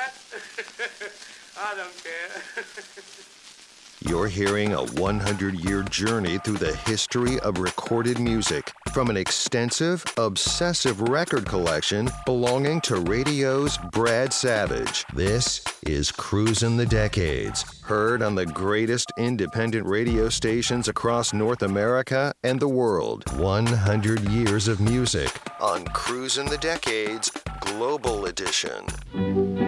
that? I don't care. You're hearing a 100-year journey through the history of recorded music from an extensive, obsessive record collection belonging to radio's Brad Savage. This is Cruisin' the Decades, heard on the greatest independent radio stations across North America and the world. 100 years of music on Cruisin' the Decades Global Edition.